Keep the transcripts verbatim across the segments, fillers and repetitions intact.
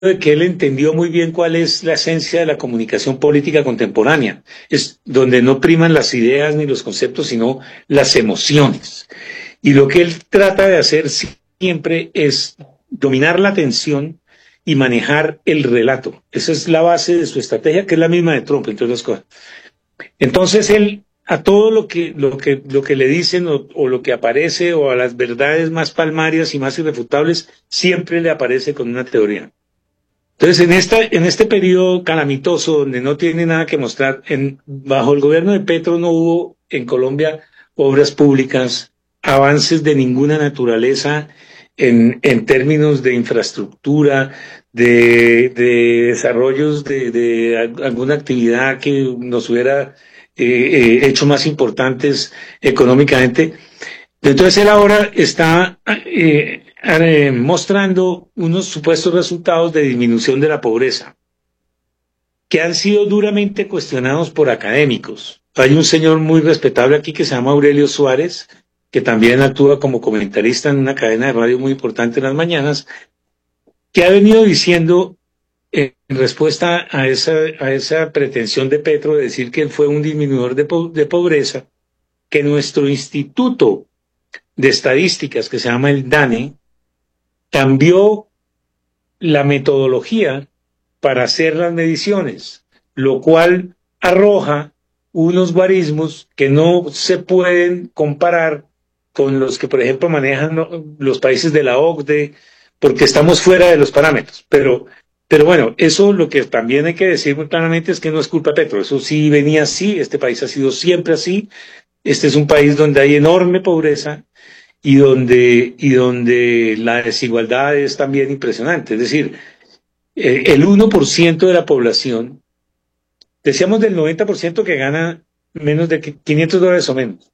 de que él entendió muy bien cuál es la esencia de la comunicación política contemporánea. Es donde no priman las ideas ni los conceptos, sino las emociones. Y lo que él trata de hacer siempre es dominar la atención y manejar el relato. Esa es la base de su estrategia, que es la misma de Trump, entre otras cosas. Entonces él, a todo lo que, lo que, lo que le dicen o, o lo que aparece o a las verdades más palmarias y más irrefutables, siempre le aparece con una teoría. Entonces, en esta, en este periodo calamitoso, donde no tiene nada que mostrar, en, bajo el gobierno de Petro no hubo en Colombia obras públicas, avances de ninguna naturaleza en, en términos de infraestructura, de, de desarrollos de, de alguna actividad que nos hubiera eh, eh, hecho más importantes económicamente. Entonces él ahora está eh, eh, mostrando unos supuestos resultados de disminución de la pobreza, que han sido duramente cuestionados por académicos. Hay un señor muy respetable aquí que se llama Aurelio Suárez, que también actúa como comentarista en una cadena de radio muy importante en las mañanas, que ha venido diciendo, eh, en respuesta a esa, a esa pretensión de Petro de decir que él fue un disminuidor de, po de pobreza, que nuestro instituto de estadísticas, que se llama el DANE, cambió la metodología para hacer las mediciones, lo cual arroja unos guarismos que no se pueden comparar con los que, por ejemplo, manejan los países de la O C D E, porque estamos fuera de los parámetros. Pero, pero bueno, eso lo que también hay que decir muy claramente es que no es culpa de Petro. Eso sí venía así, este país ha sido siempre así. Este es un país donde hay enorme pobreza y donde, y donde la desigualdad es también impresionante. Es decir, eh, el uno por ciento de la población, decíamos del noventa por ciento que gana menos de quinientos dólares o menos.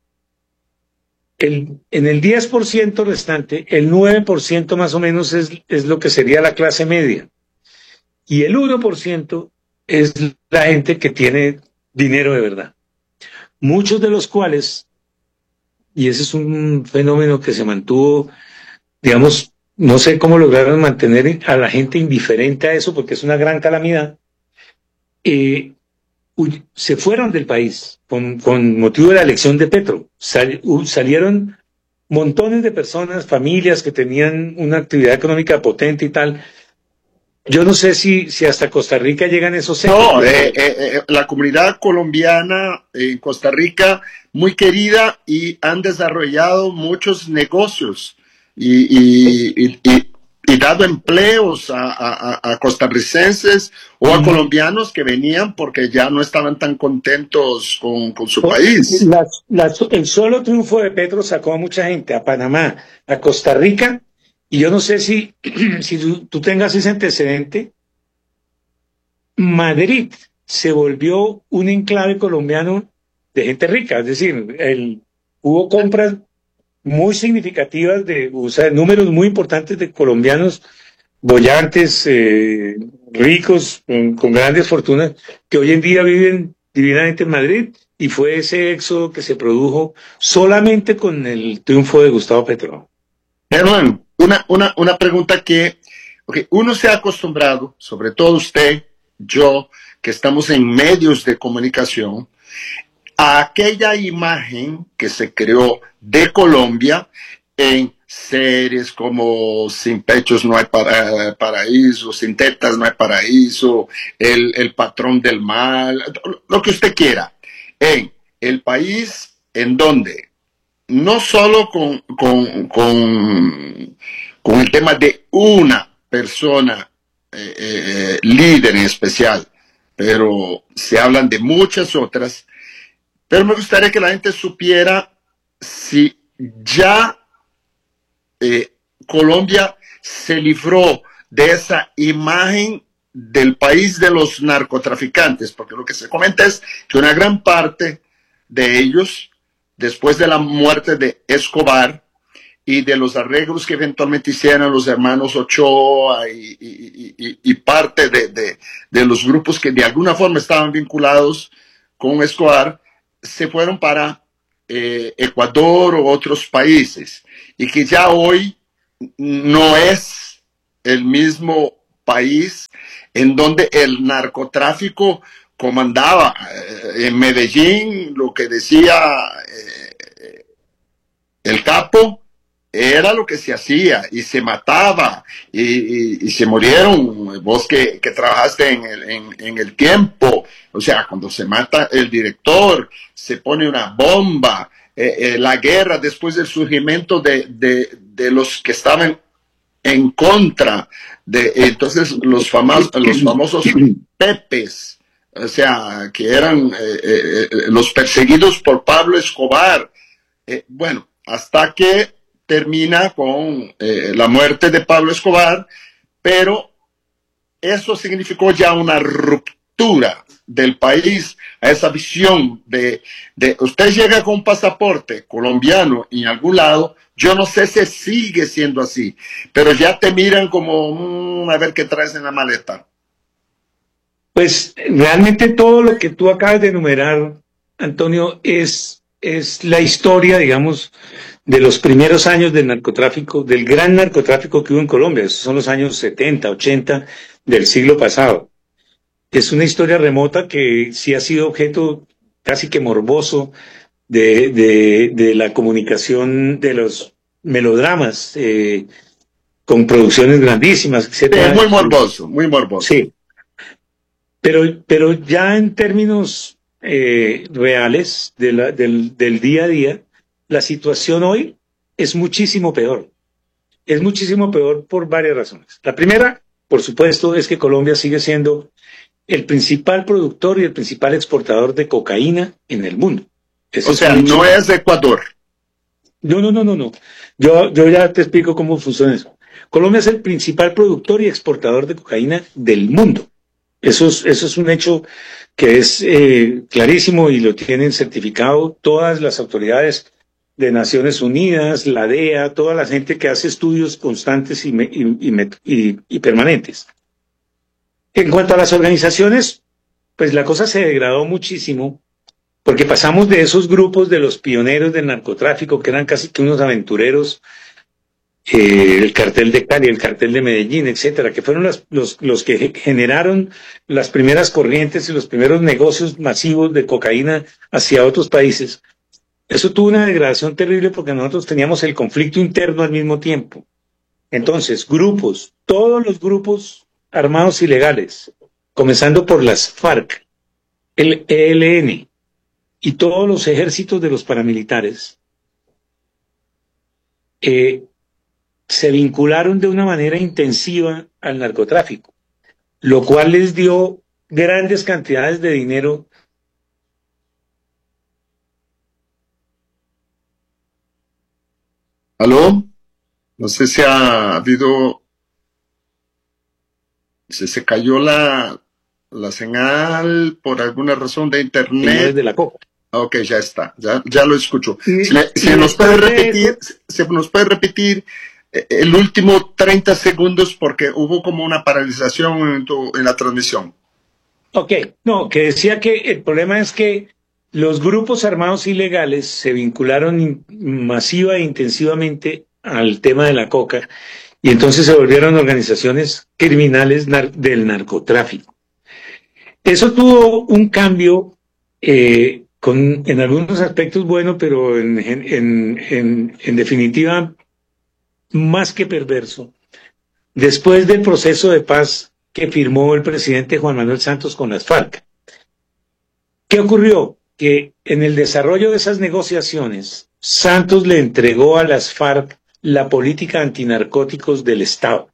El, en el diez por ciento restante, el nueve por ciento más o menos es, es lo que sería la clase media. Y el uno por ciento es la gente que tiene dinero de verdad. Muchos de los cuales, y ese es un fenómeno que se mantuvo, digamos, no sé cómo lograron mantener a la gente indiferente a eso, porque es una gran calamidad, eh, se fueron del país con, con motivo de la elección de Petro. Sal, salieron montones de personas, familias que tenían una actividad económica potente y tal. Yo no sé si, si hasta Costa Rica llegan esos ecos. No, eh, eh, la comunidad colombiana en Costa Rica, muy querida, y han desarrollado muchos negocios y, y, y, y, y dado empleos a, a, a costarricenses o a colombianos que venían porque ya no estaban tan contentos con, con su país. La, la, el solo triunfo de Petro sacó a mucha gente, a Panamá, a Costa Rica, y yo no sé si, si tú, tú tengas ese antecedente. Madrid se volvió un enclave colombiano de gente rica, es decir, el, hubo compras muy significativas, de, o sea, números muy importantes de colombianos bollantes, eh, ricos, con, con grandes fortunas, que hoy en día viven divinamente en Madrid, y fue ese éxodo que se produjo solamente con el triunfo de Gustavo Petro. Hermano, una, una, una pregunta que okay, uno se ha acostumbrado, sobre todo usted, yo, que estamos en medios de comunicación, a aquella imagen que se creó de Colombia en series como Sin pechos no hay para, paraíso, Sin tetas no hay paraíso, el, el patrón del mal, lo que usted quiera, en el país en donde no solo con, con, con, con el tema de una persona eh, eh, líder en especial, pero se hablan de muchas otras. Pero me gustaría que la gente supiera si ya eh, Colombia se libró de esa imagen del país de los narcotraficantes, porque lo que se comenta es que una gran parte de ellos, después de la muerte de Escobar y de los arreglos que eventualmente hicieron los hermanos Ochoa y, y, y, y parte de, de, de los grupos que de alguna forma estaban vinculados con Escobar, se fueron para eh, Ecuador u otros países, y que ya hoy no es el mismo país en donde el narcotráfico comandaba. Eh, en Medellín, lo que decía eh, el capo era lo que se hacía y se mataba y, y, y se murieron. Vos que, que trabajaste en el, en, en el tiempo, o sea, cuando se mata el director, se pone una bomba, eh, eh, la guerra después del surgimiento de, de, de los que estaban en contra de, entonces los famosos, los famosos Pepes, o sea, que eran eh, eh, los perseguidos por Pablo Escobar. Eh, bueno, hasta que termina con eh, la muerte de Pablo Escobar, pero eso significó ya una ruptura del país a esa visión de, de usted llega con un pasaporte colombiano en algún lado, yo no sé si sigue siendo así, pero ya te miran como mmm, a ver qué traes en la maleta. Pues realmente todo lo que tú acabas de enumerar, Antonio, es, es la historia, digamos, de los primeros años del narcotráfico, del gran narcotráfico que hubo en Colombia. Esos son los años setenta, ochenta del siglo pasado. Es una historia remota que sí ha sido objeto casi que morboso de, de, de la comunicación de los melodramas, eh, con producciones grandísimas, etcétera. Sí, muy morboso, muy morboso. Sí. Pero, pero ya en términos eh, reales de la, del, del día a día, la situación hoy es muchísimo peor. Es muchísimo peor por varias razones. La primera, por supuesto, es que Colombia sigue siendo el principal productor y el principal exportador de cocaína en el mundo. Ese o sea, es no es Ecuador. No, no, no, no, no. Yo, yo ya te explico cómo funciona eso. Colombia es el principal productor y exportador de cocaína del mundo. Eso es, eso es un hecho que es eh, clarísimo y lo tienen certificado todas las autoridades de Naciones Unidas, la D E A, toda la gente que hace estudios constantes y, me, y, y, y, y permanentes. En cuanto a las organizaciones, pues la cosa se degradó muchísimo porque pasamos de esos grupos de los pioneros del narcotráfico, que eran casi que unos aventureros, Eh, el cartel de Cali, el cartel de Medellín, etcétera, que fueron las, los, los que generaron las primeras corrientes y los primeros negocios masivos de cocaína hacia otros países. Eso tuvo una degradación terrible porque nosotros teníamos el conflicto interno al mismo tiempo. Entonces, grupos, todos los grupos armados ilegales, comenzando por las FARC, el E L N y todos los ejércitos de los paramilitares, eh, se vincularon de una manera intensiva al narcotráfico, lo cual les dio grandes cantidades de dinero. ¿Aló? No sé si ha habido... Se, se cayó la, la señal por alguna razón de internet. De la coca. Ok, ya está, ya, ya lo escucho. Y, si, si nos puede repetir, se nos puede repetir el último treinta segundos porque hubo como una paralización en, tu, en la transmisión. Ok, no, que decía que el problema es que los grupos armados ilegales se vincularon masiva e intensivamente al tema de la coca y entonces se volvieron organizaciones criminales nar del narcotráfico. Eso tuvo un cambio eh, con, en algunos aspectos bueno, pero en, en, en, en definitiva más que perverso, después del proceso de paz que firmó el presidente Juan Manuel Santos con las FARC. ¿Qué ocurrió? Que en el desarrollo de esas negociaciones, Santos le entregó a las FARC la política antinarcóticos del Estado,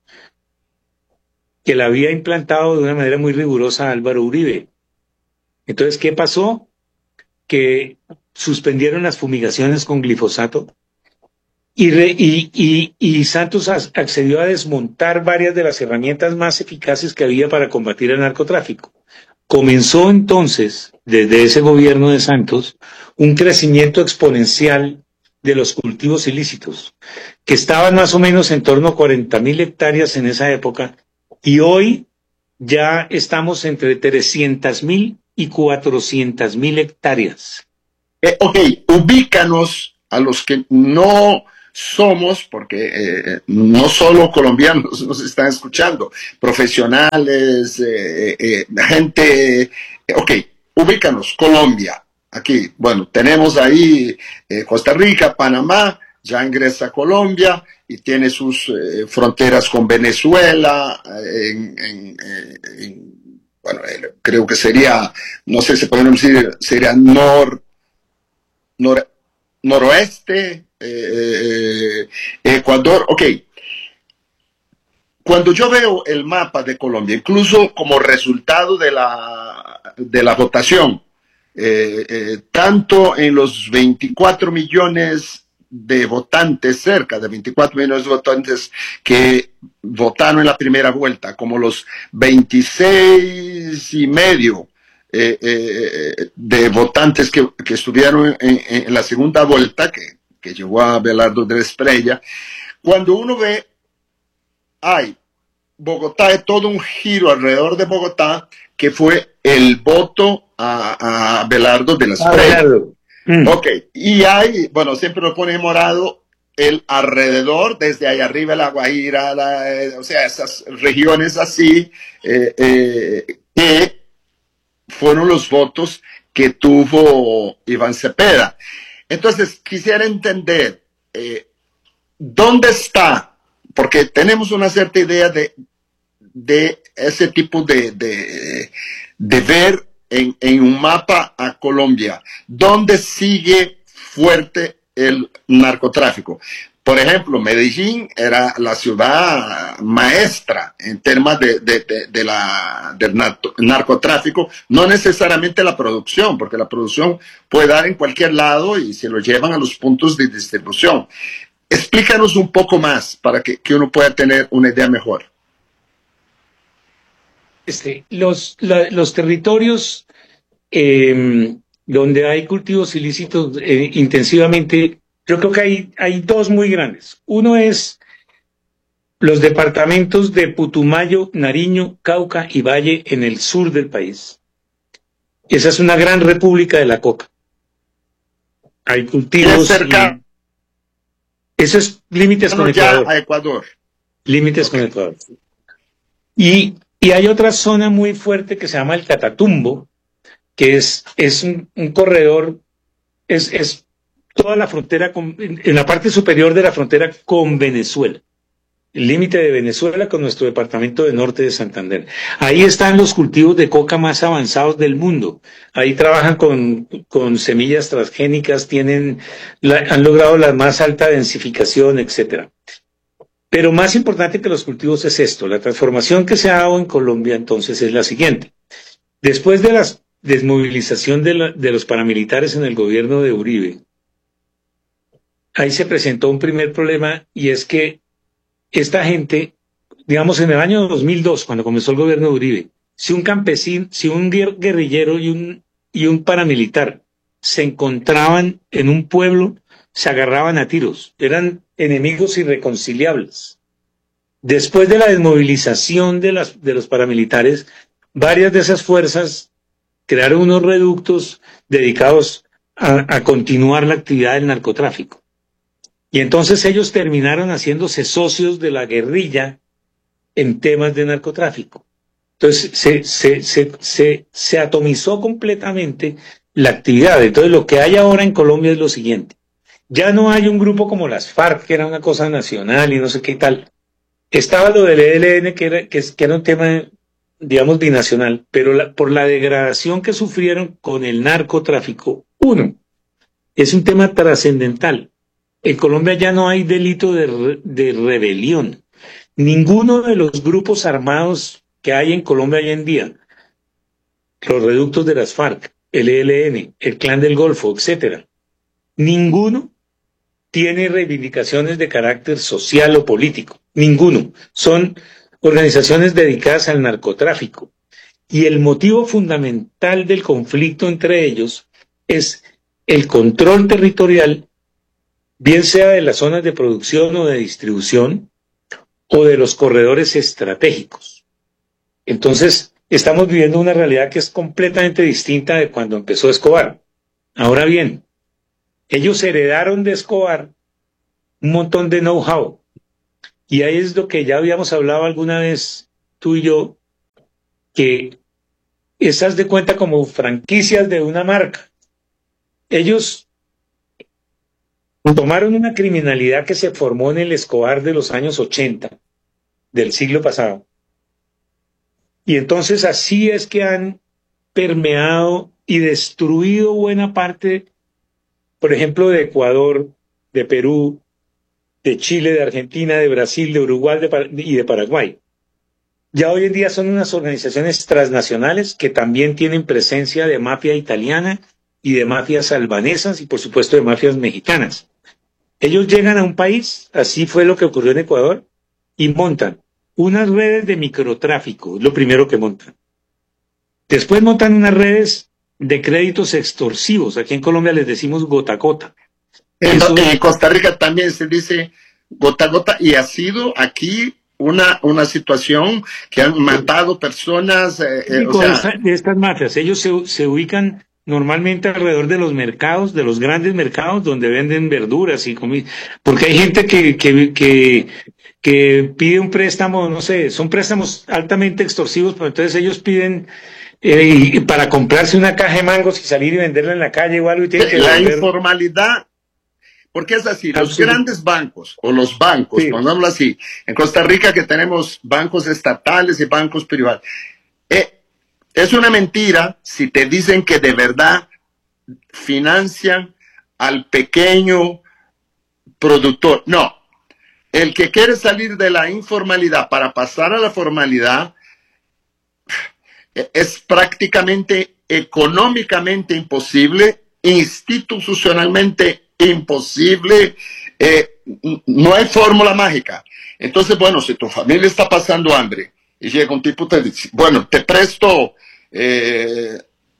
que la había implantado de una manera muy rigurosa Álvaro Uribe. Entonces, ¿qué pasó? Que suspendieron las fumigaciones con glifosato, Y, re, y, y, y Santos accedió a desmontar varias de las herramientas más eficaces que había para combatir el narcotráfico. Comenzó entonces, desde ese gobierno de Santos, un crecimiento exponencial de los cultivos ilícitos, que estaban más o menos en torno a cuarenta mil hectáreas en esa época, y hoy ya estamos entre trescientas mil y cuatrocientas mil hectáreas. Eh, ok, ubícanos a los que no somos, porque eh, no solo colombianos nos están escuchando, profesionales, eh, eh, gente, eh, ok, ubícanos, Colombia, aquí, bueno, tenemos ahí eh, Costa Rica, Panamá, ya ingresa a Colombia y tiene sus eh, fronteras con Venezuela, eh, en, en, en, bueno, eh, creo que sería, no sé si podemos decir, sería nor, nor noroeste, eh, Ecuador, ok. Cuando yo veo el mapa de Colombia, incluso como resultado de la, de la votación, eh, eh, tanto en los veinticuatro millones de votantes, cerca de veinticuatro millones de votantes que votaron en la primera vuelta, como los veintiséis y medio eh, eh, de votantes que, que estuvieron en, en, la segunda vuelta, que, que llevó a Abelardo de la Espriella, cuando uno ve, hay, Bogotá es todo un giro alrededor de Bogotá, que fue el voto a, a Abelardo de la Espriella. Mm. Ok, y hay, bueno, siempre lo pone morado, el alrededor, desde allá arriba la Guajira, la, eh, o sea, esas regiones así, eh, eh, que fueron los votos que tuvo Iván Cepeda. Entonces, quisiera entender, eh, ¿dónde está? Porque tenemos una cierta idea de, de ese tipo de, de, de ver en, en un mapa a Colombia, ¿dónde sigue fuerte el narcotráfico? Por ejemplo, Medellín era la ciudad maestra en temas de, de, de, de la, del narcotráfico, no necesariamente la producción, porque la producción puede dar en cualquier lado y se lo llevan a los puntos de distribución. Explícanos un poco más para que, que uno pueda tener una idea mejor. Este, los, la, los territorios eh, donde hay cultivos ilícitos eh, intensivamente, yo creo que hay, hay dos muy grandes. Uno es los departamentos de Putumayo, Nariño, Cauca y Valle en el sur del país. Esa es una gran república de la coca. Hay cultivos. Cerca. Y, eso es límites bueno, con Ecuador. Ya a Ecuador. Límites okay. con Ecuador. Y, y hay otra zona muy fuerte que se llama el Catatumbo, que es, es un, un corredor, es, es toda la frontera, con, en, en la parte superior de la frontera con Venezuela. El límite de Venezuela con nuestro departamento de norte de Santander. Ahí están los cultivos de coca más avanzados del mundo. Ahí trabajan con, con semillas transgénicas, tienen, la, han logrado la más alta densificación, etcétera. Pero más importante que los cultivos es esto. La transformación que se ha dado en Colombia entonces es la siguiente. Después de la desmovilización de, la, de los paramilitares en el gobierno de Uribe, ahí se presentó un primer problema y es que esta gente, digamos en el año dos mil dos, cuando comenzó el gobierno de Uribe, si un campesino, si un guerrillero y un, y un paramilitar se encontraban en un pueblo, se agarraban a tiros, eran enemigos irreconciliables. Después de la desmovilización de, las, de los paramilitares, varias de esas fuerzas crearon unos reductos dedicados a, a continuar la actividad del narcotráfico. Y entonces ellos terminaron haciéndose socios de la guerrilla en temas de narcotráfico. Entonces se, se, se, se, se atomizó completamente la actividad. Entonces lo que hay ahora en Colombia es lo siguiente. Ya no hay un grupo como las FARC, que era una cosa nacional y no sé qué y tal. Estaba lo del E L N, que era, que, que era un tema, digamos, binacional, pero la, por la degradación que sufrieron con el narcotráfico, uno, es un tema trascendental. En Colombia ya no hay delito de, re, de rebelión. Ninguno de los grupos armados que hay en Colombia hoy en día, los reductos de las FARC, el E L N, el Clan del Golfo, etcétera, ninguno tiene reivindicaciones de carácter social o político. Ninguno. Son organizaciones dedicadas al narcotráfico. Y el motivo fundamental del conflicto entre ellos es el control territorial, bien sea de las zonas de producción o de distribución, o de los corredores estratégicos. Entonces, estamos viviendo una realidad que es completamente distinta de cuando empezó Escobar. Ahora bien, ellos heredaron de Escobar un montón de know-how. Y ahí es lo que ya habíamos hablado alguna vez tú y yo, que esas de cuenta como franquicias de una marca. Ellos tomaron una criminalidad que se formó en el Escobar de los años ochenta del siglo pasado. Y entonces así es que han permeado y destruido buena parte, por ejemplo, de Ecuador, de Perú, de Chile, de Argentina, de Brasil, de Uruguay de, y de Paraguay. Ya hoy en día son unas organizaciones transnacionales que también tienen presencia de mafia italiana y de mafias albanesas y por supuesto de mafias mexicanas. Ellos llegan a un país, así fue lo que ocurrió en Ecuador, y montan unas redes de microtráfico, lo primero que montan. Después montan unas redes de créditos extorsivos, aquí en Colombia les decimos gota a gota. En, en Costa Rica también se dice gota a gota y ha sido aquí una, una situación que han matado personas. Eh, eh, o sea... esta, de estas mafias, ellos se, se ubican normalmente alrededor de los mercados, de los grandes mercados donde venden verduras y comida, porque hay gente que, que, que, que pide un préstamo, no sé, son préstamos altamente extorsivos, pero entonces ellos piden eh, y para comprarse una caja de mangos y salir y venderla en la calle o algo y tienen que la vender. Informalidad. Porque es así, los Absolut- grandes bancos, o los bancos, sí. Pongámoslo así, en Costa Rica que tenemos bancos estatales y bancos privados, eh, es una mentira si te dicen que de verdad financian al pequeño productor. No, el que quiere salir de la informalidad para pasar a la formalidad es prácticamente económicamente imposible, institucionalmente imposible, eh, no hay fórmula mágica. Entonces, bueno, si tu familia está pasando hambre y llega un tipo te dice, bueno, te presto eh,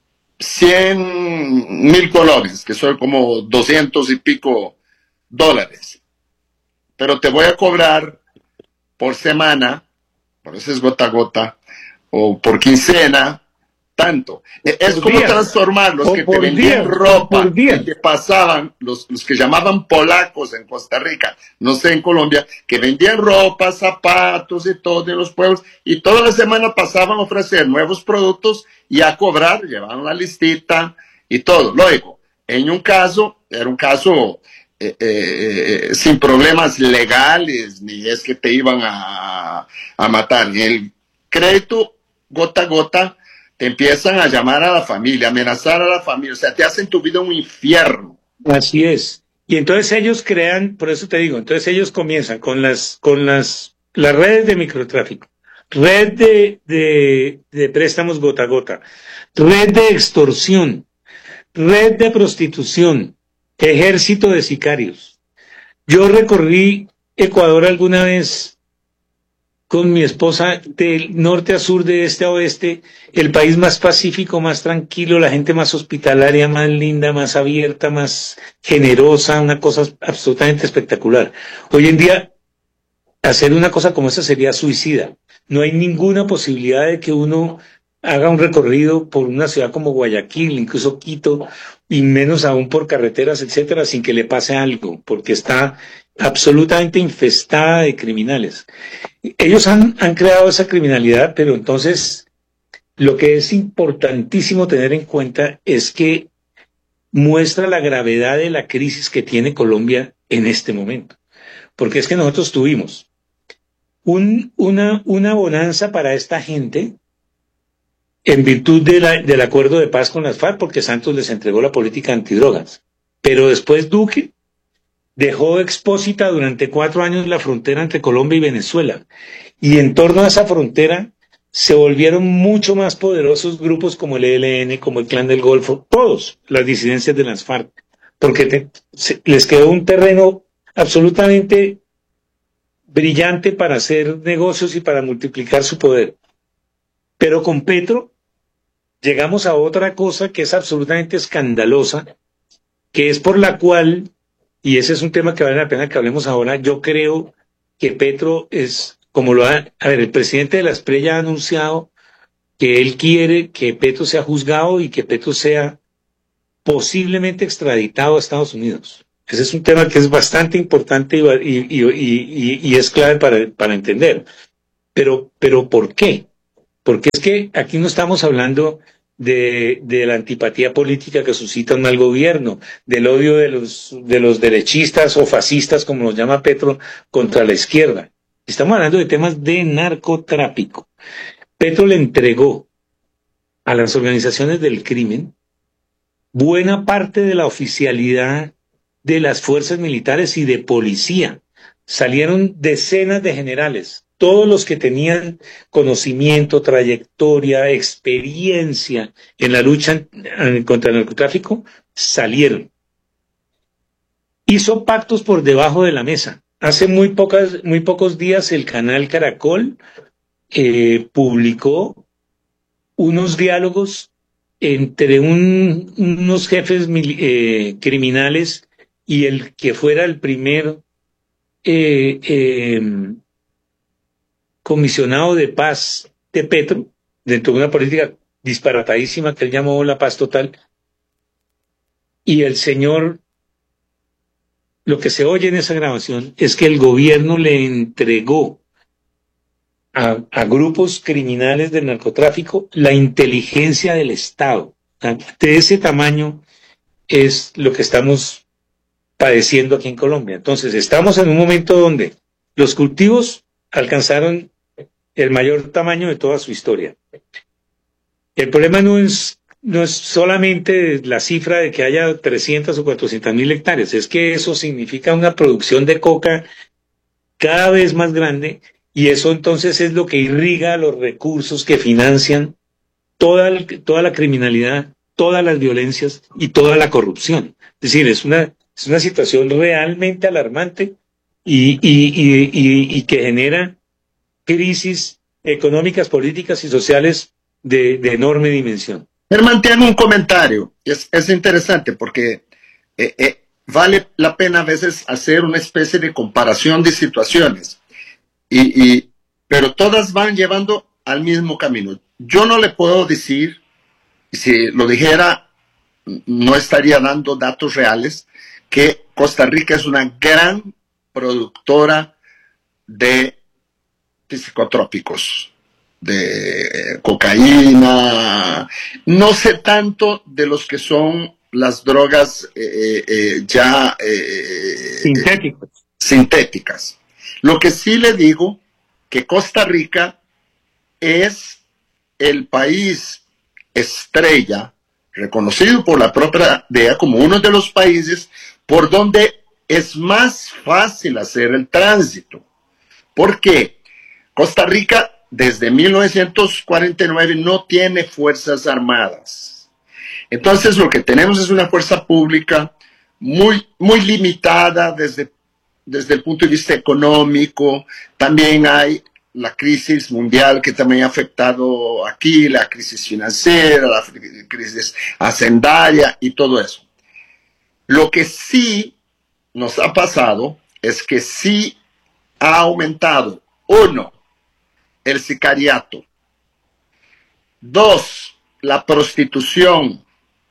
cien mil colones, que son como doscientos y pico dólares, pero te voy a cobrar por semana, por eso es gota a gota, o por quincena, tanto. Es por como día. Transformar los o que te vendían día. ropa, y que pasaban, los, los que llamaban polacos en Costa Rica, no sé en Colombia, que vendían ropa, zapatos y todo en los pueblos, y toda la semana pasaban a ofrecer nuevos productos y a cobrar, llevaban la listita y todo. Luego, en un caso, era un caso eh, eh, sin problemas legales, ni es que te iban a, a matar. En el crédito gota a gota, te empiezan a llamar a la familia, amenazar a la familia, o sea, te hacen tu vida un infierno. Así es. Y entonces ellos crean, por eso te digo, entonces ellos comienzan con las, con las, las redes de microtráfico, red de, de, de préstamos gota a gota, red de extorsión, red de prostitución, ejército de sicarios. Yo recorrí Ecuador alguna vez con mi esposa del norte a sur, de este a oeste, el país más pacífico, más tranquilo, la gente más hospitalaria, más linda, más abierta, más generosa, una cosa absolutamente espectacular. Hoy en día, hacer una cosa como esa sería suicida. No hay ninguna posibilidad de que uno haga un recorrido por una ciudad como Guayaquil, incluso Quito, y menos aún por carreteras, etcétera, sin que le pase algo, porque está absolutamente infestada de criminales. Ellos han, han creado esa criminalidad, pero entonces lo que es importantísimo tener en cuenta es que muestra la gravedad de la crisis que tiene Colombia en este momento. Porque es que nosotros tuvimos un, una, una bonanza para esta gente en virtud de la, del acuerdo de paz con las FARC, porque Santos les entregó la política antidrogas. Pero después Duque dejó expósita durante cuatro años la frontera entre Colombia y Venezuela. Y en torno a esa frontera se volvieron mucho más poderosos grupos como el E L N, como el Clan del Golfo, todos las disidencias de las FARC, porque te, se, les quedó un terreno absolutamente brillante para hacer negocios y para multiplicar su poder. Pero con Petro llegamos a otra cosa que es absolutamente escandalosa, que es por la cual, y ese es un tema que vale la pena que hablemos ahora, yo creo que Petro es, como lo ha, a ver, el presidente de la Esprella ha anunciado que él quiere que Petro sea juzgado y que Petro sea posiblemente extraditado a Estados Unidos. Ese es un tema que es bastante importante y, y, y, y, y es clave para, para entender. Pero, pero ¿por qué? Porque es que aquí no estamos hablando de, de la antipatía política que suscita un mal gobierno, del odio de los, de los derechistas o fascistas, como los llama Petro, contra la izquierda. Estamos hablando de temas de narcotráfico. Petro le entregó a las organizaciones del crimen buena parte de la oficialidad de las fuerzas militares y de policía. Salieron decenas de generales, todos los que tenían conocimiento, trayectoria, experiencia en la lucha contra el narcotráfico, salieron. Hizo pactos por debajo de la mesa. Hace muy, pocas, muy pocos días el canal Caracol eh, publicó unos diálogos entre un, unos jefes eh, criminales y el que fuera el primer eh, eh, comisionado de paz de Petro, dentro de una política disparatadísima que él llamó la paz total, y el señor, lo que se oye en esa grabación es que el gobierno le entregó a, a grupos criminales del narcotráfico la inteligencia del Estado. De ese tamaño es lo que estamos padeciendo aquí en Colombia. Entonces, estamos en un momento donde los cultivos alcanzaron el mayor tamaño de toda su historia. El problema no es, no es solamente la cifra de que haya trescientas o cuatrocientas mil hectáreas, es que eso significa una producción de coca cada vez más grande, y eso entonces es lo que irriga los recursos que financian toda, el, toda la criminalidad, todas las violencias y toda la corrupción. Es decir, es una, es una situación realmente alarmante y, y, y, y, y que genera crisis económicas, políticas y sociales de, de enorme dimensión. Germán, te hago un comentario. Es, es interesante porque eh, eh, vale la pena a veces hacer una especie de comparación de situaciones, y, y, pero todas van llevando al mismo camino. Yo no le puedo decir, si lo dijera, no estaría dando datos reales, que Costa Rica es una gran productora de psicotrópicos, de cocaína. No sé tanto de los que son las drogas eh, eh, ya eh, sintéticas. sintéticas. Lo que sí le digo, que Costa Rica es el país estrella, reconocido por la propia D E A como uno de los países por donde es más fácil hacer el tránsito. ¿Por qué? Costa Rica desde mil novecientos cuarenta y nueve no tiene fuerzas armadas. Entonces lo que tenemos es una fuerza pública muy, muy limitada desde, desde el punto de vista económico. También hay la crisis mundial que también ha afectado aquí, la crisis financiera, la crisis hacendaria y todo eso. Lo que sí nos ha pasado es que sí ha aumentado, uno, el sicariato, dos, la prostitución,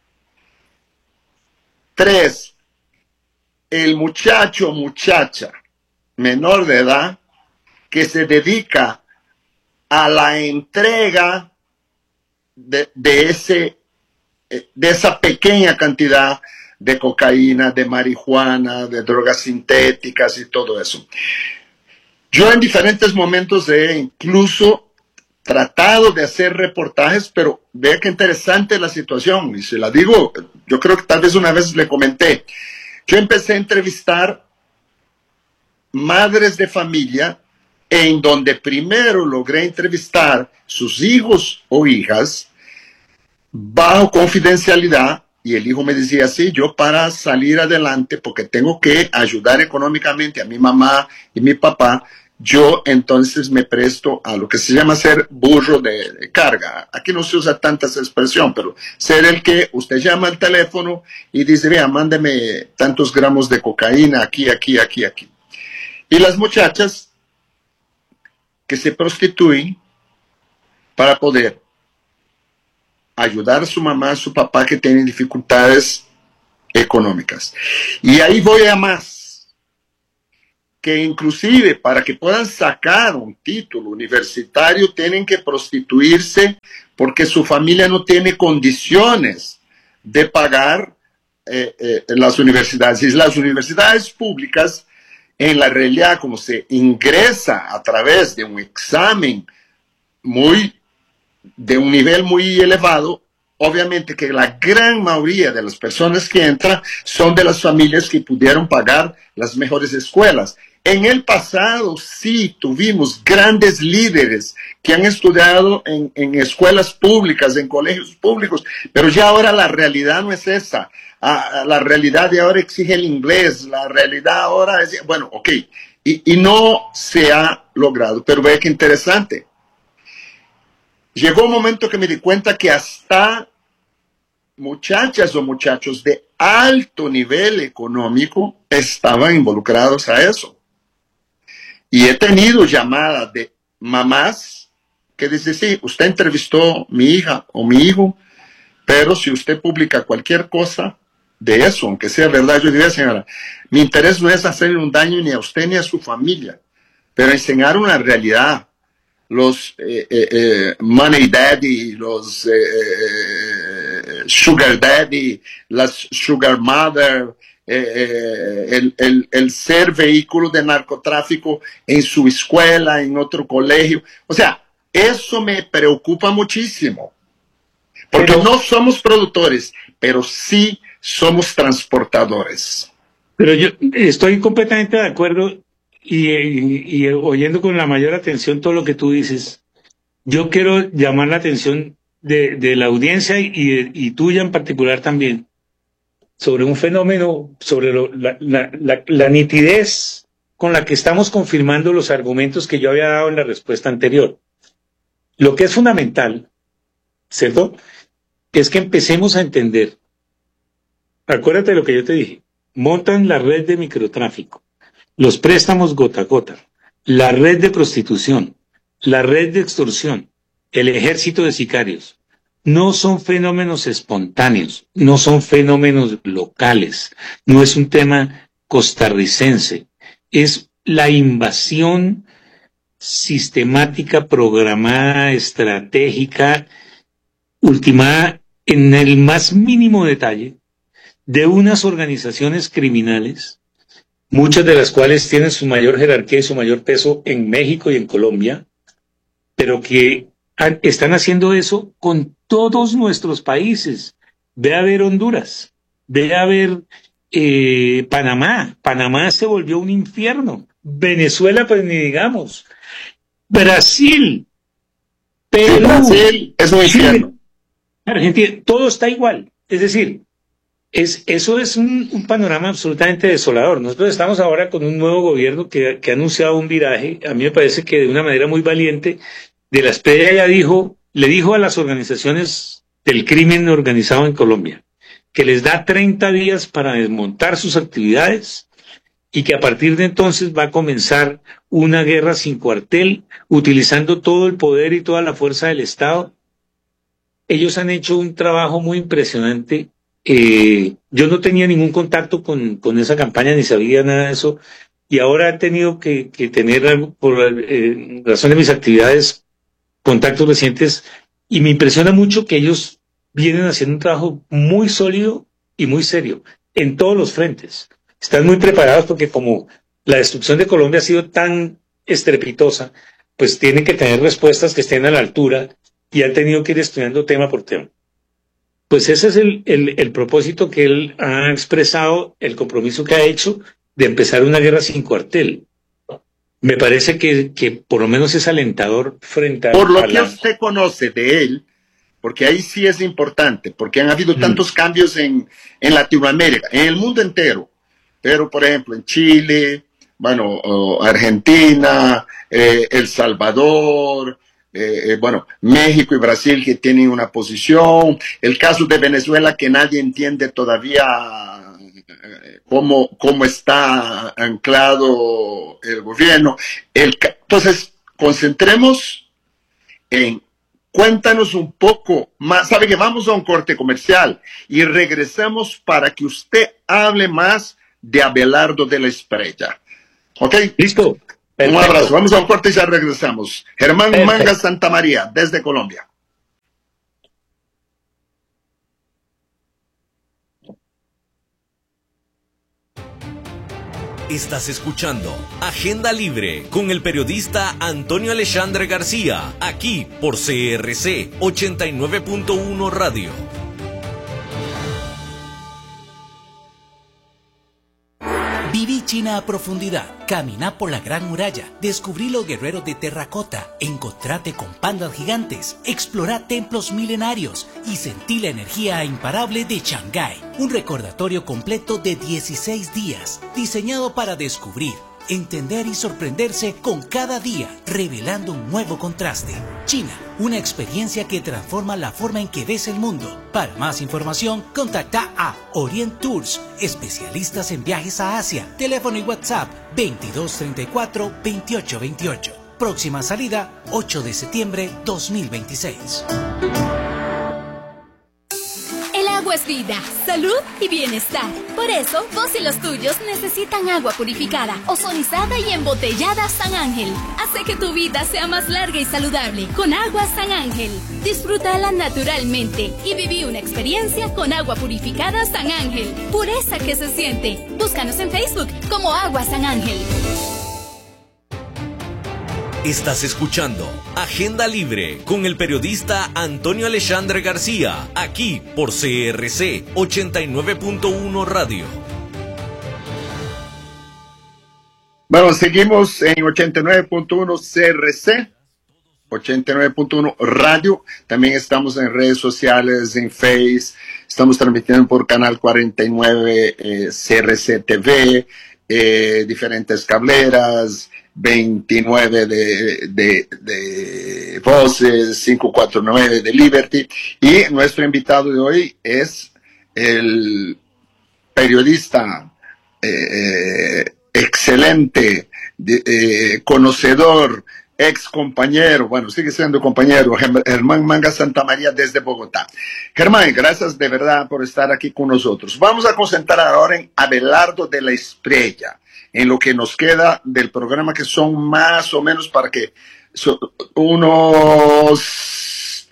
tres, el muchacho o muchacha menor de edad que se dedica a la entrega de, de, ese, de esa pequeña cantidad de cocaína, de marihuana, de drogas sintéticas y todo eso. Yo en diferentes momentos he incluso tratado de hacer reportajes, pero vea qué interesante la situación, y se la digo, yo creo que tal vez una vez le comenté. Yo empecé a entrevistar madres de familia, en donde primero logré entrevistar sus hijos o hijas bajo confidencialidad, y el hijo me decía, sí, yo para salir adelante, porque tengo que ayudar económicamente a mi mamá y mi papá, yo entonces me presto a lo que se llama ser burro de, de carga. Aquí no se usa tanta esa expresión, pero ser el que usted llama al teléfono y dice, vea, mándeme tantos gramos de cocaína aquí, aquí, aquí, aquí. Y las muchachas que se prostituyen para poder ayudar a su mamá, a su papá que tienen dificultades económicas. Y ahí voy a más, que inclusive para que puedan sacar un título universitario tienen que prostituirse porque su familia no tiene condiciones de pagar eh, eh, las universidades. Y las universidades públicas, en la realidad, como se ingresa a través de un examen muy, de un nivel muy elevado, obviamente que la gran mayoría de las personas que entran son de las familias que pudieron pagar las mejores escuelas. En el pasado sí tuvimos grandes líderes que han estudiado en, en escuelas públicas, en colegios públicos, pero ya ahora la realidad no es esa. Ah, la realidad de ahora exige el inglés, la realidad ahora es, bueno, ok, y, y no se ha logrado, pero ve que interesante. Llegó un momento que me di cuenta que hasta muchachas o muchachos de alto nivel económico estaban involucrados a eso. Y he tenido llamadas de mamás que dicen, sí, usted entrevistó a mi hija o mi hijo, pero si usted publica cualquier cosa de eso, aunque sea verdad, yo diría, señora, mi interés no es hacerle un daño ni a usted ni a su familia, pero enseñar una realidad. Los eh, eh, eh, money daddy, los eh, eh, sugar daddy, las sugar mother, eh, eh, el, el, el ser vehículo de narcotráfico en su escuela, en otro colegio. O sea, eso me preocupa muchísimo. Porque pero, no somos productores, pero sí somos transportadores. Pero yo estoy completamente de acuerdo. Y, y, y oyendo con la mayor atención todo lo que tú dices, yo quiero llamar la atención de, de la audiencia y, de, y tuya en particular también sobre un fenómeno, sobre lo, la, la, la, la nitidez con la que estamos confirmando los argumentos que yo había dado en la respuesta anterior. Lo que es fundamental, ¿cierto?, es que empecemos a entender. Acuérdate de lo que yo te dije. Montan la red de microtráfico, los préstamos gota a gota, la red de prostitución, la red de extorsión, el ejército de sicarios. No son fenómenos espontáneos, no son fenómenos locales, no es un tema costarricense, es la invasión sistemática, programada, estratégica, ultimada en el más mínimo detalle de unas organizaciones criminales, muchas de las cuales tienen su mayor jerarquía y su mayor peso en México y en Colombia, pero que han, están haciendo eso con todos nuestros países. Ve a ver Honduras, ve a ver eh, Panamá. Panamá se volvió un infierno. Venezuela, pues ni digamos. Brasil, Perú, sí, Brasil es un infierno. Argentina, todo está igual. Es decir, Es, eso es un, un panorama absolutamente desolador. Nosotros estamos ahora con un nuevo gobierno que, que ha anunciado un viraje, a mí me parece que de una manera muy valiente. De la Espriella ya dijo, le dijo a las organizaciones del crimen organizado en Colombia que les da treinta días para desmontar sus actividades y que a partir de entonces va a comenzar una guerra sin cuartel, utilizando todo el poder y toda la fuerza del Estado. Ellos han hecho un trabajo muy impresionante. Eh, yo no tenía ningún contacto con, con esa campaña, ni sabía nada de eso, y ahora he tenido que, que tener, por eh, razón de mis actividades, contactos recientes, y me impresiona mucho que ellos vienen haciendo un trabajo muy sólido y muy serio, en todos los frentes. Están muy preparados porque como la destrucción de Colombia ha sido tan estrepitosa, pues tienen que tener respuestas que estén a la altura, y han tenido que ir estudiando tema por tema. Pues ese es el, el, el propósito que él ha expresado, el compromiso que ha hecho de empezar una guerra sin cuartel. Me parece que, que por lo menos es alentador frente a... Por lo a que la... usted conoce de él, porque ahí sí es importante, porque han habido tantos mm. cambios en, en Latinoamérica, en el mundo entero, pero por ejemplo en Chile, bueno, oh, Argentina, eh, El Salvador... Eh, eh, bueno, México y Brasil que tienen una posición, el caso de Venezuela que nadie entiende todavía eh, cómo, cómo está anclado el gobierno. El, entonces, concentremos en Cuéntanos un poco más. Sabe que vamos a un corte comercial y regresamos para que usted hable más de Abelardo de la Espriella. ¿Ok? Listo. Perfecto. Un abrazo. Vamos a un corte y ya regresamos. Germán Perfecto. Manga Santamaría, desde Colombia. Estás escuchando Agenda Libre con el periodista Antonio Alexandre García, aquí por C R C ochenta y nueve punto uno Radio. Viví China a profundidad, caminá por la Gran Muralla, descubrí los guerreros de terracota, encontrate con pandas gigantes, explorá templos milenarios y sentí la energía imparable de Shanghái. Un recordatorio completo de dieciséis días, diseñado para descubrir, entender y sorprenderse con cada día, revelando un nuevo contraste. China, una experiencia que transforma la forma en que ves el mundo. Para más información, contacta a Orient Tours, especialistas en viajes a Asia. Teléfono y WhatsApp veintidós treinta y cuatro veintiocho veintiocho. Próxima salida ocho de septiembre dos mil veintiséis. Agua es vida, salud y bienestar. Por eso, vos y los tuyos necesitan agua purificada, ozonizada y embotellada San Ángel. Hace que tu vida sea más larga y saludable con agua San Ángel. Disfrútala naturalmente y viví una experiencia con agua purificada San Ángel. Pureza que se siente. Búscanos en Facebook como Agua San Ángel. Estás escuchando Agenda Libre con el periodista Antonio Alexandre García, aquí por C R C ochenta y nueve punto uno Radio. Bueno, seguimos en ochenta y nueve punto uno C R C, ochenta y nueve punto uno Radio. También estamos en redes sociales, en Face. Estamos transmitiendo por Canal cuarenta y nueve, eh, C R C T V, eh, diferentes cableras, veintinueve de, de, de Voces, quinientos cuarenta y nueve de Liberty. Y nuestro invitado de hoy es el periodista eh, excelente, de, eh, conocedor, ex compañero, bueno, sigue siendo compañero, Germán Manga Santamaría desde Bogotá. Germán, gracias de verdad por estar aquí con nosotros. Vamos a concentrar ahora en Abelardo de la Espriella, en lo que nos queda del programa, que son más o menos para que so, unos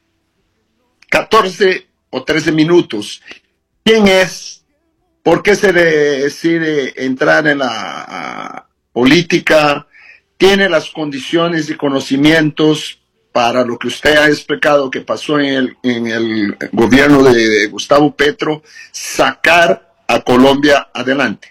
catorce o trece minutos. ¿Quién es? ¿Por qué se decide entrar en la uh, política? ¿Tiene las condiciones y conocimientos para lo que usted ha explicado que pasó en el, en el gobierno de Gustavo Petro, sacar a Colombia adelante?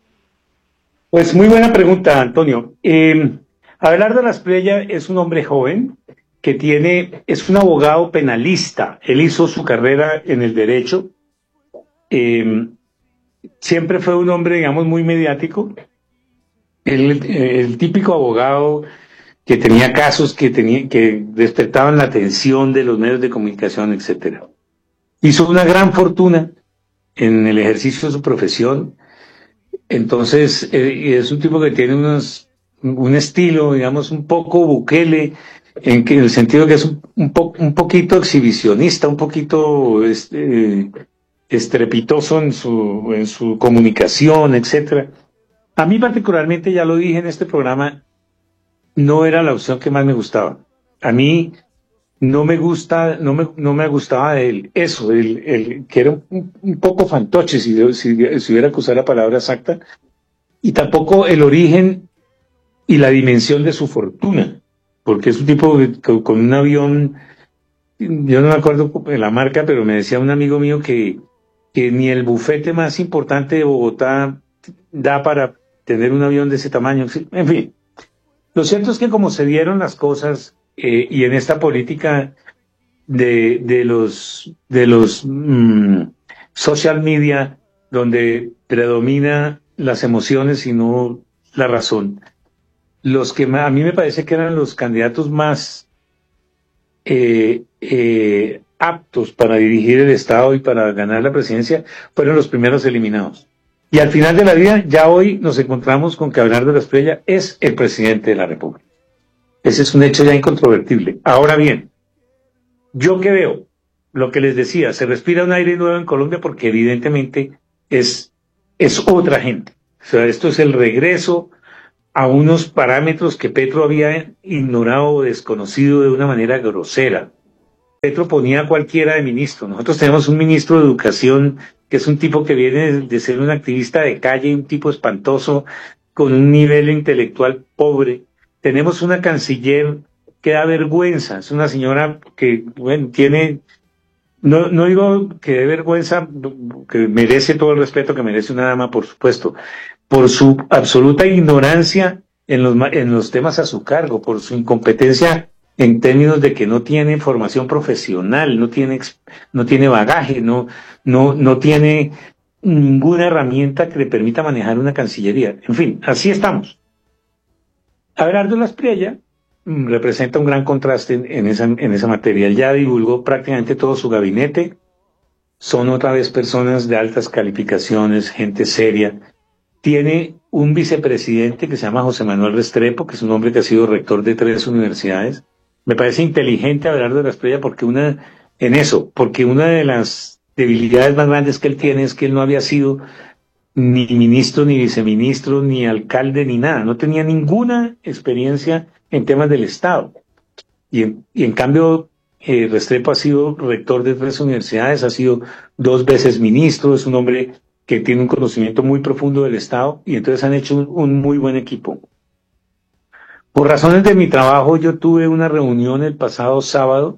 Pues muy buena pregunta, Antonio. Eh, Abelardo de la Espriella es un hombre joven que tiene, es un abogado penalista. Él hizo su carrera en el derecho. Eh, siempre fue un hombre, digamos, muy mediático. El, el típico abogado que tenía casos que, tenía, que despertaban la atención de los medios de comunicación, etcétera. Hizo una gran fortuna en el ejercicio de su profesión. Entonces, eh, es un tipo que tiene unos, un estilo, digamos, un poco Bukele, en, que, en el sentido que es un, un, po, un poquito exhibicionista, un poquito este, estrepitoso en su, en su comunicación, etcétera. A mí particularmente, ya lo dije en este programa, no era la opción que más me gustaba. A mí no me gusta, no me, no me gustaba el, eso, el, el, que era un, un poco fantoche, si, si, si hubiera que usar la palabra exacta, y tampoco el origen y la dimensión de su fortuna, porque es un tipo que, con un avión, yo no me acuerdo de la marca, pero me decía un amigo mío que, que ni el bufete más importante de Bogotá da para tener un avión de ese tamaño. En fin, lo cierto es que como se dieron las cosas, eh, y en esta política de, de los, de los mmm, social media, donde predomina las emociones y no la razón, los que a mí me parece que eran los candidatos más eh, eh, aptos para dirigir el Estado y para ganar la presidencia fueron los primeros eliminados. Y al final de la vida, ya hoy nos encontramos con que Abelardo de la Espriella es el presidente de la República. Ese es un hecho ya incontrovertible. Ahora bien, ¿Yo qué veo? Lo que les decía, se respira un aire nuevo en Colombia porque evidentemente es, es otra gente. O sea, esto es el regreso a unos parámetros que Petro había ignorado o desconocido de una manera grosera. Petro ponía a cualquiera de ministro. Nosotros tenemos un ministro de Educación que es un tipo que viene de, de ser un activista de calle, un tipo espantoso, con un nivel intelectual pobre. Tenemos una canciller que da vergüenza. Es una señora que, bueno, tiene... No, no digo que dé vergüenza, que merece todo el respeto que merece una dama, por supuesto, por su absoluta ignorancia en los, en los temas a su cargo, por su incompetencia en términos de que no tiene formación profesional, no tiene, no tiene bagaje, no, no, no tiene ninguna herramienta que le permita manejar una cancillería. En fin, así estamos. Abelardo Lasprilla representa un gran contraste en, en, esa, en esa materia. Él ya divulgó prácticamente todo su gabinete. Son otra vez personas de altas calificaciones, gente seria. Tiene un vicepresidente que se llama José Manuel Restrepo, que es un hombre que ha sido rector de tres universidades. Me parece inteligente Abelardo Lasprilla porque una, en eso, porque una de las debilidades más grandes que él tiene es que él no había sido ni ministro, ni viceministro, ni alcalde, ni nada. No tenía ninguna experiencia en temas del Estado. Y en, y en cambio, eh, Restrepo ha sido rector de tres universidades, ha sido dos veces ministro, es un hombre que tiene un conocimiento muy profundo del Estado, y entonces han hecho un, un muy buen equipo. Por razones de mi trabajo, yo tuve una reunión el pasado sábado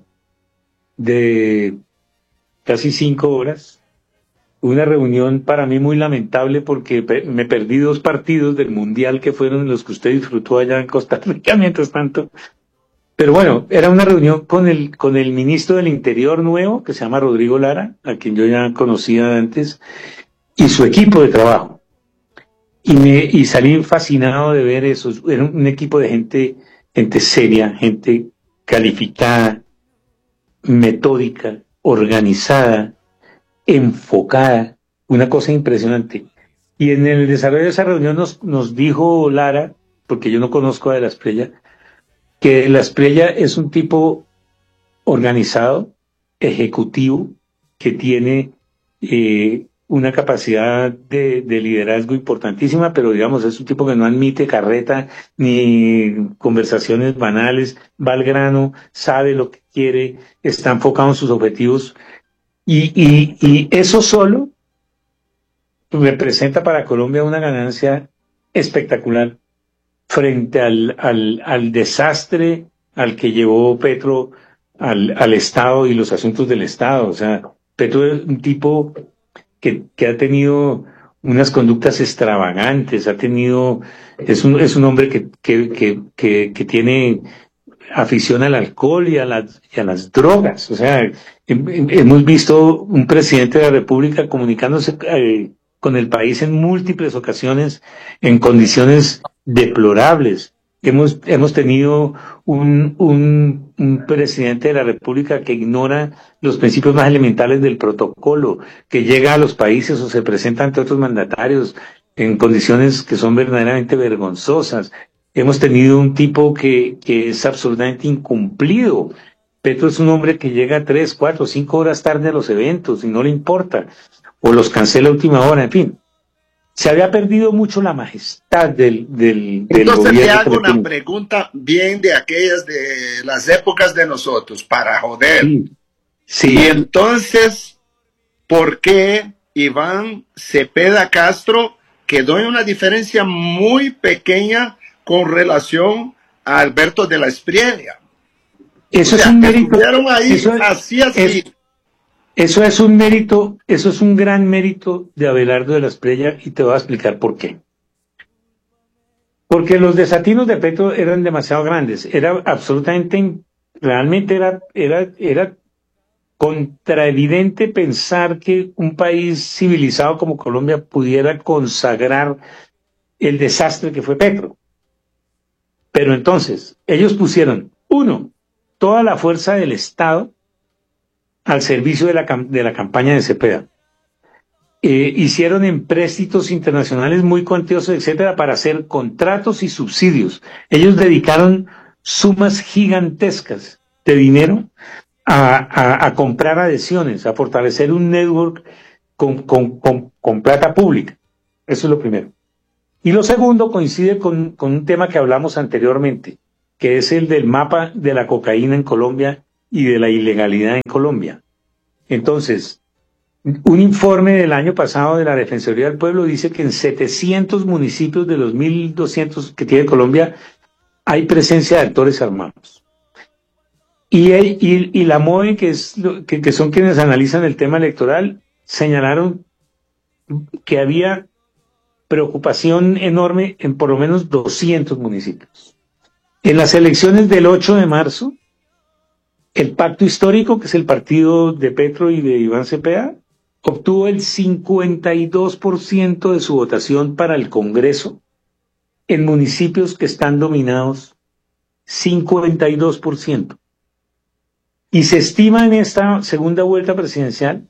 de casi cinco horas, una reunión para mí muy lamentable porque me perdí dos partidos del Mundial que fueron los que usted disfrutó allá en Costa Rica mientras tanto. Pero bueno, era una reunión con el, con el ministro del Interior nuevo, que se llama Rodrigo Lara, a quien yo ya conocía antes, y su equipo de trabajo. Y, me, y salí fascinado de ver eso. Era un equipo de gente, gente seria, gente calificada, metódica, organizada, enfocada, una cosa impresionante. Y en el desarrollo de esa reunión nos, nos dijo Lara, porque yo no conozco a De Lasprilla, que De Lasprilla es un tipo organizado, ejecutivo, que tiene eh, una capacidad de, de liderazgo importantísima, pero digamos, es un tipo que no admite carreta ni conversaciones banales, va al grano, sabe lo que quiere, está enfocado en sus objetivos. Y, y, y eso solo representa para Colombia una ganancia espectacular frente al, al, al desastre al que llevó Petro al, al Estado y los asuntos del Estado. O sea, Petro es un tipo que, que ha tenido unas conductas extravagantes, ha tenido, es un, es un hombre que, que, que, que, que tiene afición al alcohol y a las, y a las drogas. O sea, hemos visto un presidente de la República comunicándose eh, con el país en múltiples ocasiones en condiciones deplorables. Hemos, hemos tenido un, un, un presidente de la República que ignora los principios más elementales del protocolo, que llega a los países o se presenta ante otros mandatarios en condiciones que son verdaderamente vergonzosas. Hemos tenido un tipo que, que es absolutamente incumplido. Petro es un hombre que llega tres, cuatro, cinco horas tarde a los eventos y no le importa, o los cancela a última hora, en fin. Se había perdido mucho la majestad del, del, del Entonces gobierno. te hago una pregunta bien de aquellas de las épocas de nosotros, para joder. Sí. Sí. Y entonces, ¿por qué Iván Cepeda Castro quedó en una diferencia muy pequeña con relación a Alberto de Lasprilla? Eso o sea, es un mérito. Ahí, eso, es, así, así. Es, eso es un mérito, eso es un gran mérito de Abelardo de Lasprilla, y te voy a explicar por qué. Porque los desatinos de Petro eran demasiado grandes. Era absolutamente, realmente era, era, era contraevidente pensar que un país civilizado como Colombia pudiera consagrar el desastre que fue Petro. Pero entonces, ellos pusieron, uno, toda la fuerza del Estado al servicio de la, de la campaña de Cepeda. Eh, hicieron empréstitos internacionales muy cuantiosos, etcétera, para hacer contratos y subsidios. Ellos dedicaron sumas gigantescas de dinero a, a, a comprar adhesiones, a fortalecer un network con, con, con, con plata pública. Eso es lo primero. Y lo segundo coincide con, con un tema que hablamos anteriormente, que es el del mapa de la cocaína en Colombia y de la ilegalidad en Colombia. Entonces, un informe del año pasado de la Defensoría del Pueblo dice que en setecientos municipios de los mil doscientos que tiene Colombia hay presencia de actores armados. Y, y, y la M O E, que, es, que, que son quienes analizan el tema electoral, señalaron que había preocupación enorme en por lo menos doscientos municipios. En las elecciones del ocho de marzo, el Pacto Histórico, que es el partido de Petro y de Iván Cepeda, obtuvo el cincuenta y dos por ciento de su votación para el Congreso en municipios que están dominados, cincuenta y dos por ciento. Y se estima en esta segunda vuelta presidencial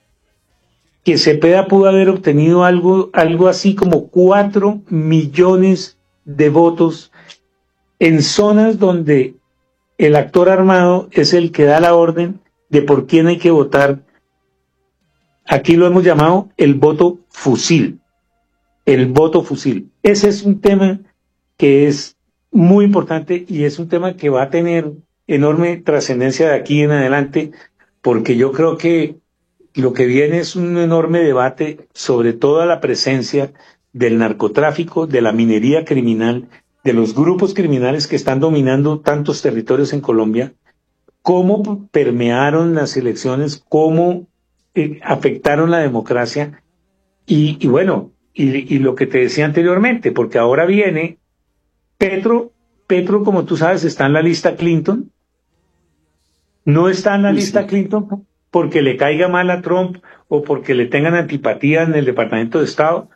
que Cepeda pudo haber obtenido algo, algo así como cuatro millones de votos en zonas donde el actor armado es el que da la orden de por quién hay que votar. Aquí lo hemos llamado el voto fusil. El voto fusil. Ese es un tema que es muy importante y es un tema que va a tener enorme trascendencia de aquí en adelante, porque yo creo que lo que viene es un enorme debate sobre toda la presencia del narcotráfico, de la minería criminal, de los grupos criminales que están dominando tantos territorios en Colombia, cómo permearon las elecciones, cómo eh, afectaron la democracia y, y bueno, y, y lo que te decía anteriormente, porque ahora viene Petro, Petro como tú sabes está en la lista Clinton, no está en la lista Clinton porque le caiga mal a Trump o porque le tengan antipatía en el Departamento de Estado.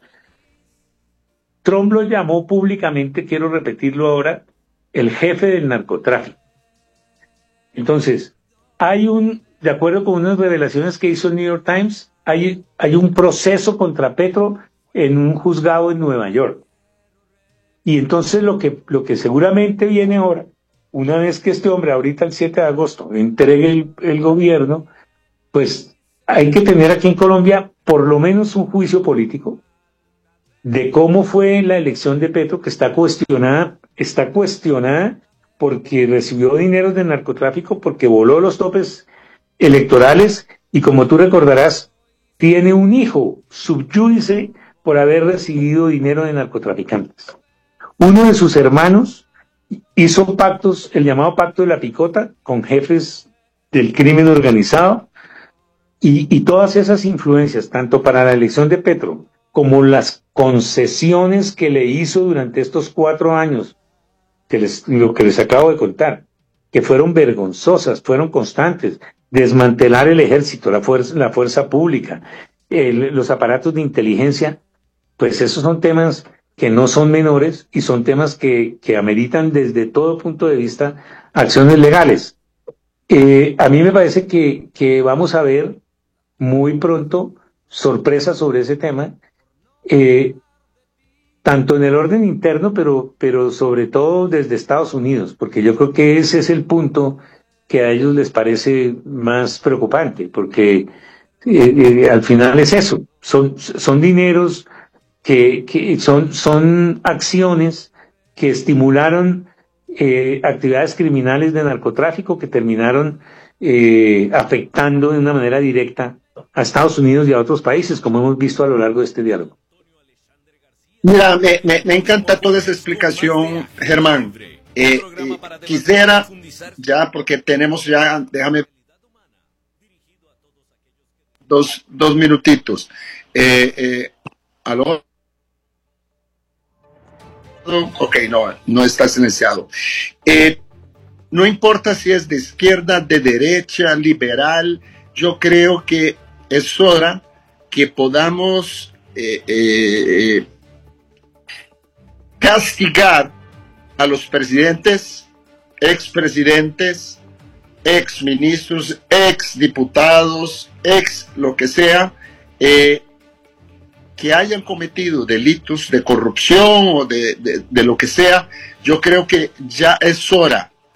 Trump lo llamó públicamente, quiero repetirlo ahora, el jefe del narcotráfico. Entonces, hay un, de acuerdo con unas revelaciones que hizo el New York Times, hay, hay un proceso contra Petro en un juzgado en Nueva York. Y entonces lo que, lo que seguramente viene ahora, una vez que este hombre ahorita el siete de agosto entregue el, el gobierno, pues hay que tener aquí en Colombia por lo menos un juicio político de cómo fue la elección de Petro, que está cuestionada, está cuestionada porque recibió dinero de narcotráfico, porque voló los topes electorales y como tú recordarás, tiene un hijo subyúdice por haber recibido dinero de narcotraficantes. Uno de sus hermanos hizo pactos, el llamado Pacto de la Picota, con jefes del crimen organizado, y, y todas esas influencias, tanto para la elección de Petro, como las concesiones que le hizo durante estos cuatro años, que les, lo que les acabo de contar, que fueron vergonzosas, fueron constantes, desmantelar el ejército, la fuerza, la fuerza pública, el, los aparatos de inteligencia, pues esos son temas que no son menores y son temas que, que ameritan desde todo punto de vista acciones legales. Eh, a mí me parece que, que vamos a ver muy pronto sorpresas sobre ese tema, eh, tanto en el orden interno, pero, pero sobre todo desde Estados Unidos, porque yo creo que ese es el punto que a ellos les parece más preocupante, porque eh, eh, al final es eso, son, son dineros que, que son, son acciones que estimularon eh, actividades criminales de narcotráfico que terminaron eh, afectando de una manera directa a Estados Unidos y a otros países, como hemos visto a lo largo de este diálogo. Mira, me, me, me encanta toda esa explicación, Germán. Eh, eh, quisiera, ya porque tenemos ya, déjame, dos, dos minutitos. Eh, eh, ¿Aló? Ok, no, no está silenciado. Eh, no importa si es de izquierda, de derecha, liberal, yo creo que es hora que podamos eh, eh, castigar a los presidentes, expresidentes, exministros, exdiputados, ex lo que sea, eh, que hayan cometido delitos de corrupción o de, de, de lo que sea. Yo creo que ya es hora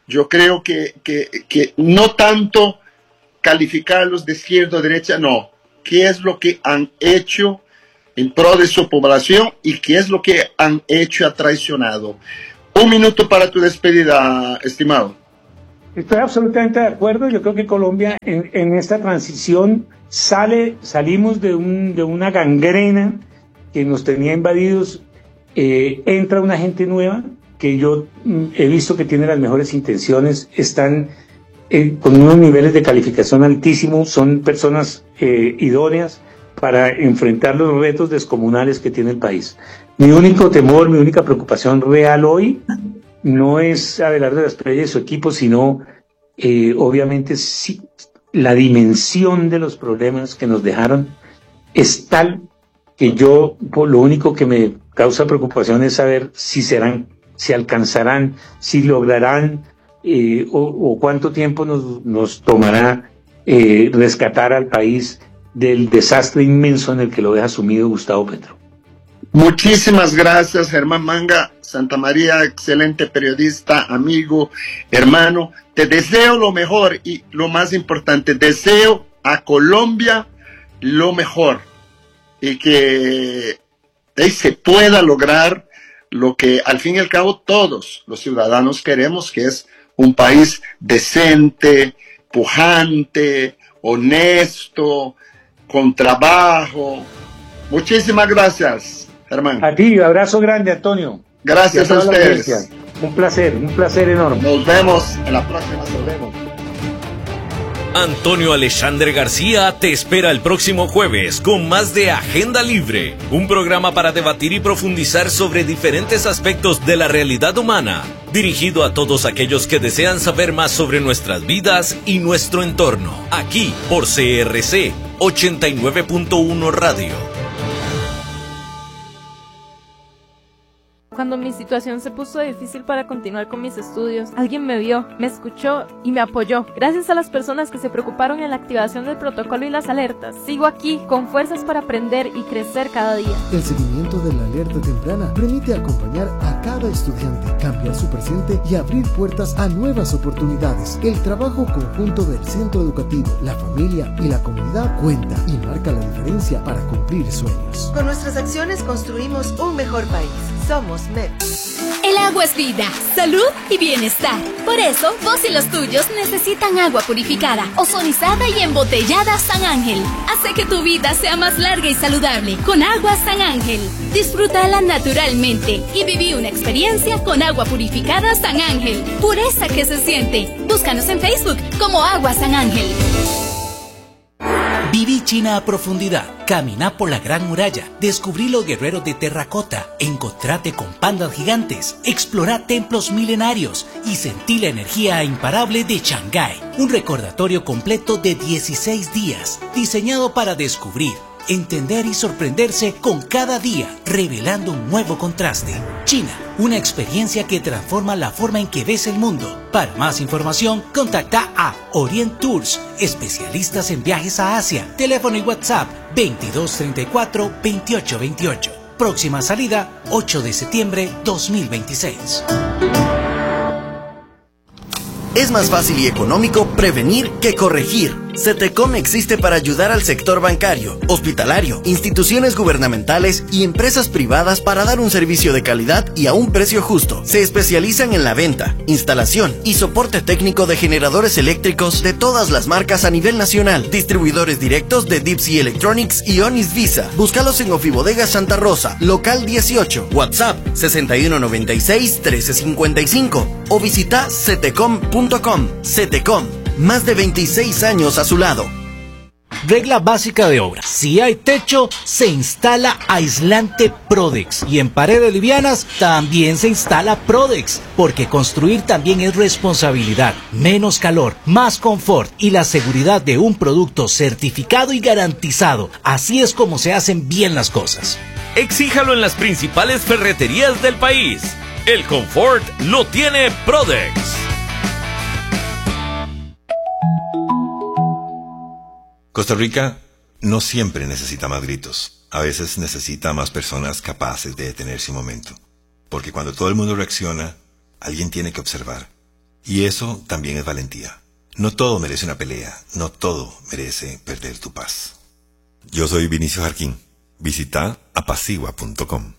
yo creo que, que, que no tanto calificarlos de izquierda o derecha, no. ¿Qué es lo que han hecho en pro de su población y qué es lo que han hecho y ha traicionado? Un minuto para tu despedida, estimado. Estoy absolutamente de acuerdo. Yo creo que Colombia en, en esta transición sale, salimos de, un, de una gangrena que nos tenía invadidos. Eh, entra una gente nueva que yo mm, he visto que tiene las mejores intenciones, están eh, con unos niveles de calificación altísimos, son personas eh, idóneas para enfrentar los retos descomunales que tiene el país. Mi único temor, mi única preocupación real hoy no es Abelardo Estrella y su equipo, sino eh, obviamente sí, la dimensión de los problemas que nos dejaron es tal que yo por lo único que me causa preocupación es saber si serán, si alcanzarán, si lograrán eh, o, o cuánto tiempo nos, nos tomará eh, rescatar al país del desastre inmenso en el que lo deja sumido Gustavo Petro. Muchísimas gracias, Germán Manga Santa María, excelente periodista, amigo, hermano. Te deseo lo mejor y lo más importante, deseo a Colombia lo mejor y que eh, se pueda lograr lo que al fin y al cabo todos los ciudadanos queremos, que es un país decente, pujante, honesto, con trabajo. Muchísimas gracias, Germán. A ti, abrazo grande, Antonio. Gracias a, a ustedes. Un placer, un placer enorme. Nos vemos en la próxima. Nos vemos. Antonio Alexandre García te espera el próximo jueves con más de Agenda Libre, un programa para debatir y profundizar sobre diferentes aspectos de la realidad humana, dirigido a todos aquellos que desean saber más sobre nuestras vidas y nuestro entorno, aquí por C R C ochenta y nueve punto uno Radio. Cuando mi situación se puso difícil para continuar con mis estudios, alguien me vio, me escuchó y me apoyó. Gracias a las personas que se preocuparon en la activación del protocolo y las alertas, sigo aquí con fuerzas para aprender y crecer cada día. El seguimiento de la alerta temprana permite acompañar a cada estudiante, cambiar su presente y abrir puertas a nuevas oportunidades. El trabajo conjunto del centro educativo, la familia y la comunidad cuenta y marca la diferencia para cumplir sueños. Con nuestras acciones construimos un mejor país. Somos M E P. El agua es vida, salud y bienestar. Por eso, vos y los tuyos necesitan agua purificada, ozonizada y embotellada San Ángel. Hace que tu vida sea más larga y saludable con agua San Ángel. Disfrútala naturalmente y viví una experiencia con agua purificada San Ángel. Pureza que se siente. Búscanos en Facebook como Agua San Ángel. Viví China a profundidad, caminá por la Gran Muralla, descubrí los guerreros de terracota, encontrate con pandas gigantes, explorá templos milenarios y sentí la energía imparable de Shanghái. Un recordatorio completo de dieciséis días, diseñado para descubrir, entender y sorprenderse con cada día, revelando un nuevo contraste. China, una experiencia que transforma la forma en que ves el mundo. Para más información, contacta a Orient Tours, especialistas en viajes a Asia. Teléfono y WhatsApp veintidós treinta y cuatro veintiocho veintiocho. Próxima salida ocho de septiembre dos mil veintiséis. Es más fácil y económico prevenir que corregir. CETECOM existe para ayudar al sector bancario, hospitalario, instituciones gubernamentales y empresas privadas para dar un servicio de calidad y a un precio justo. Se especializan en la venta, instalación y soporte técnico de generadores eléctricos de todas las marcas a nivel nacional. Distribuidores directos de Deep Sea Electronics y Onis Visa. Búscalos en Ofibodega Santa Rosa, local dieciocho, WhatsApp sesenta y uno noventa y seis trece cincuenta y cinco o visita cetecom punto com. CETECOM, más de veintiséis años a su lado. Regla básica de obra: si hay techo, se instala aislante Prodex, y en paredes livianas también se instala Prodex, porque construir también es responsabilidad. Menos calor, más confort y la seguridad de un producto certificado y garantizado. Así es como se hacen bien las cosas. Exíjalo en las principales ferreterías del país. El confort lo tiene Prodex. Costa Rica no siempre necesita más gritos. A veces necesita más personas capaces de detenerse un momento. Porque cuando todo el mundo reacciona, alguien tiene que observar. Y eso también es valentía. No todo merece una pelea, no todo merece perder tu paz. Yo soy Vinicio Jarquín. Visita apacigua punto com.